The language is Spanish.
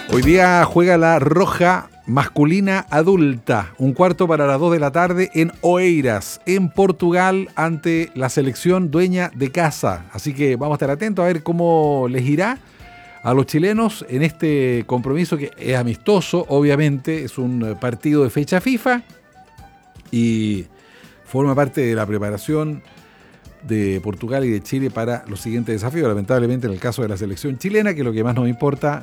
Hoy día juega la Roja masculina adulta, un cuarto para las 2 de la tarde en Oeiras, en Portugal, ante la selección dueña de casa. Así que vamos a estar atentos a ver cómo les irá a los chilenos en este compromiso que es amistoso, obviamente, es un partido de fecha FIFA y forma parte de la preparación de Portugal y de Chile para los siguientes desafíos. Lamentablemente en el caso de la selección chilena, que es lo que más nos importa,